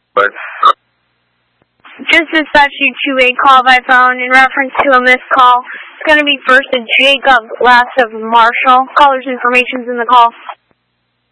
But just dispatched you to a call by phone in reference to a missed call. It's going to be first to Jacob, last of Marshall. Caller's information's in the call.